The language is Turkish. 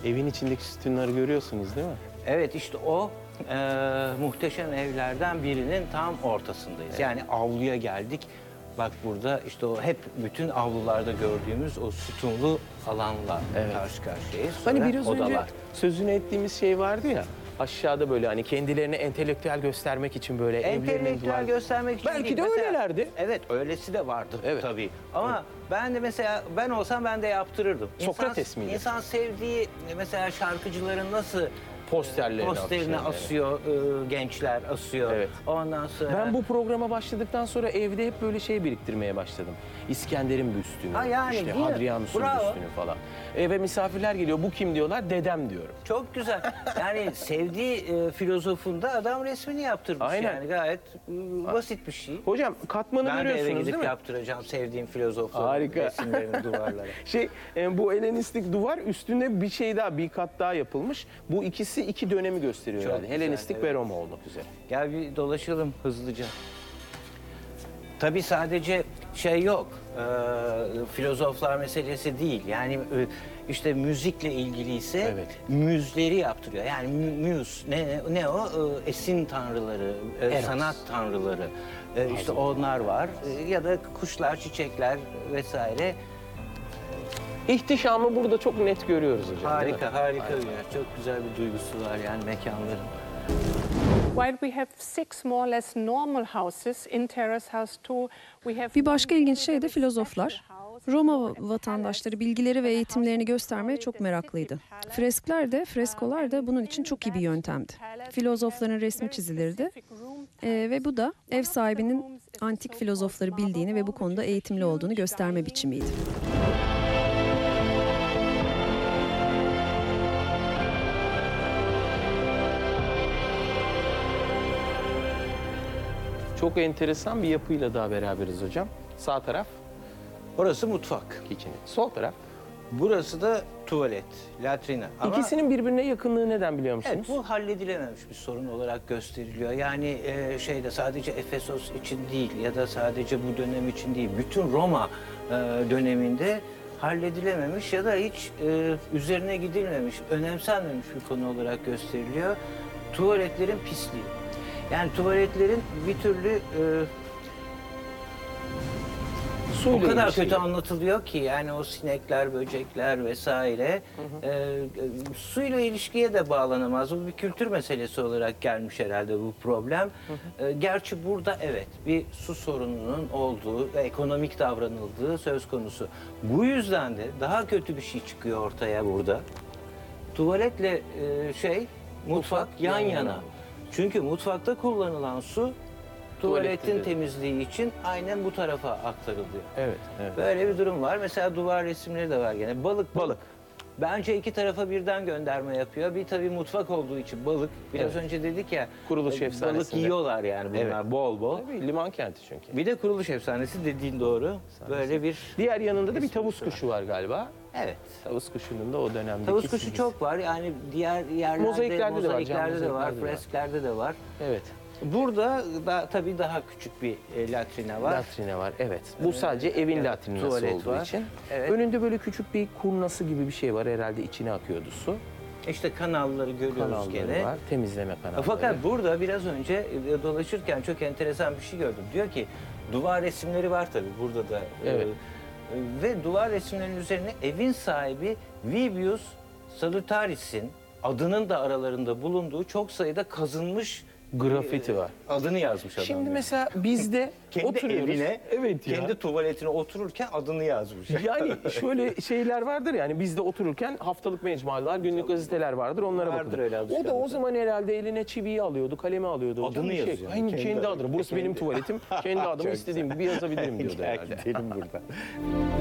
Evin içindeki sütunları görüyorsunuz değil mi? Evet, işte o muhteşem evlerden birinin tam ortasındayız. Yani avluya geldik. Bak burada işte o hep bütün avlularda gördüğümüz o sütunlu alanla karşı karşıyayız. Hani Sonra biraz önce odalar. sözünü ettiğimiz şey vardı ya. Aşağıda böyle hani kendilerini entelektüel göstermek için böyle evlerinin Entelektüel duvar... göstermek için Belki değil. de Mesela- öylelerdi. Evet, öylesi de vardır Evet. tabii. Ama ben de mesela, ben olsam ben de yaptırırdım. Sokrates miydi? İnsan sevdiği mesela şarkıcıların nasıl Posterlerini asıyor, gençler asıyor. Evet. Ondan sonra... Ben bu programa başladıktan sonra evde hep böyle şey biriktirmeye başladım. İskender'in büstünü, Ha yani, işte değil mi? Hadrianus'un Bravo. büstünü falan. Eve misafirler geliyor, bu kim diyorlar, dedem diyorum. Çok güzel. Yani sevdiği filozofunda adam resmini yaptırmış. Aynen. Yani gayet basit bir şey. Hocam katmanı Ben de eve görüyorsunuz gidip değil mi? yaptıracağım sevdiğim filozofların Harika. resimlerini duvarlara. Bu Helenistik duvar üstünde bir şey daha, bir kat daha yapılmış. Bu ikisi iki dönemi gösteriyor Çok herhalde. güzel, Helenistik evet. ve Roma olmak üzere. Gel bir dolaşalım hızlıca. Tabii sadece şey yok, filozoflar meselesi değil. Yani işte müzikle ilgili ise Evet. müzleri yaptırıyor. Yani müz, ne o? Esin tanrıları, Eros. sanat tanrıları. İşte onlar var. Ya da kuşlar, çiçekler vesaire. İhtişamı burada çok net görüyoruz hocam. değil mi? Harika bir yer. Çok güzel bir duygusu var yani mekanların. While we have 6 more or less normal houses in Terrace House 2, we have Bir başka ilginç şey de filozoflar. Roma vatandaşları bilgileri ve eğitimlerini göstermeye çok meraklıydı. Freskler de, freskolar da bunun için çok iyi bir yöntemdi. Filozofların resmi çizilirdi ve bu da ev sahibinin antik filozofları bildiğini ve bu konuda eğitimli olduğunu gösterme biçimiydi. Çok enteresan bir yapıyla daha beraberiz hocam. Sağ taraf Orası mutfak. kitchen, sol taraf. Burası da tuvalet, latrina. Ama İkisinin birbirine yakınlığı neden biliyor musunuz? evet, bu halledilememiş bir sorun olarak gösteriliyor. Yani şeyde sadece Efesos için değil ya da sadece bu dönem için değil, bütün Roma döneminde halledilememiş ya da hiç üzerine gidilmemiş, önemsenmemiş bir konu olarak gösteriliyor. Tuvaletlerin pisliği. Yani tuvaletlerin bir türlü o kadar kötü anlatılıyor ki yani o sinekler, böcekler vesaire suyla ilişkiye de bağlanamaz. Bu bir kültür meselesi olarak gelmiş herhalde bu problem. Gerçi burada evet bir su sorununun olduğu ve ekonomik davranıldığı söz konusu. Bu yüzden de daha kötü bir şey çıkıyor ortaya burada. Tuvaletle mutfak yan yana. Çünkü mutfakta kullanılan su tuvaletin temizliği için aynen bu tarafa aktarılıyor. Evet, evet. Böyle bir durum var. Mesela duvar resimleri de var gene. Balık. Bence iki tarafa birden gönderme yapıyor. Bir tabii mutfak olduğu için balık. Biraz önce dedik ya. Kuruluş balık efsanesinde. yiyorlar yani bunlar bol bol. Tabii, liman kenti çünkü. Bir de kuruluş efsanesi dediğin doğru. Böyle bir... Diğer yanında da bir tavus kuşu var galiba. Evet. Tavus kuşunun da o dönemdeki Tavus kuşu çizgisi. çok var. Yani diğer yerlerde, Mozaiklerde de var, mozaiklerde de var, mozaiklerde de var. fresklerde de var. Evet. Burada da tabii daha küçük bir latrina var. Latrine var, evet. Bu sadece evin evet, latrinası tuvalet olduğu var. için. Evet. Önünde böyle küçük bir kurnası gibi bir şey var. Herhalde içine akıyordu su. İşte kanalları görüyoruz Kanalları gene. var, temizleme kanalları. Fakat burada biraz önce dolaşırken çok enteresan bir şey gördüm. Diyor ki duvar resimleri var tabii burada da. Evet. Ve duvar resimlerinin üzerine evin sahibi Vibius Salutaris'in adının da aralarında bulunduğu çok sayıda kazınmış grafiti var. adını yazmış adam. Şimdi yani. mesela bizde kendi oturuyoruz. evine, Evet ya. kendi tuvaletine otururken adını yazmış. Yani şöyle şeyler vardır yani bizde otururken haftalık mecmualar, günlük gazeteler vardır onlara Vardır bakılır. öyle O da o alışkanlıklar. zaman herhalde eline çiviyi alıyordu, kalemi alıyordu. Adını Bir yazıyor. Aynı Kendi kendi adı. adını. Burası benim tuvaletim. Kendi adımı Çok istediğim gibi yazabilirim diyordu Gel herhalde. gidelim buradan.